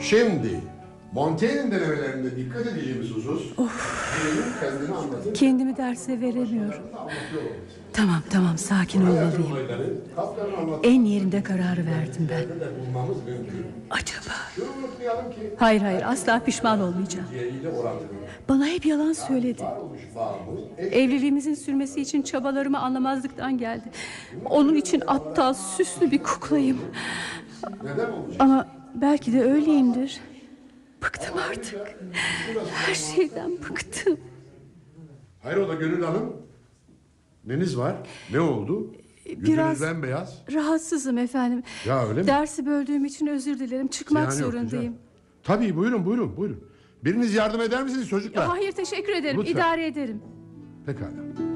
Şimdi Montaigne'in denemelerinde dikkat edeceğimiz husus birinin kendini anlatır. Kendimi derse veremiyorum. Tamam sakin olmalıyım. En yerinde kararı verdim ben. Acaba? Hayır asla pişman olmayacağım. Bana hep yalan söyledi. Evliliğimizin sürmesi için çabalarımı anlamazlıktan geldi. Onun için aptal, süslü bir kuklayım. Ama belki de öyleyimdir. Bıktım artık. Her şeyden bıktım. Hayrola Gönül Hanım? Neniz var? Ne oldu? Biraz bembeyaz. rahatsızım efendim. Ya öyle mi? Dersi böldüğüm için özür dilerim. Çıkmak Ziyan yok, zorundayım. Tabii buyurun. Biriniz yardım eder misiniz çocuklar? Hayır teşekkür ederim. Lütfen. İdare ederim. Pekala.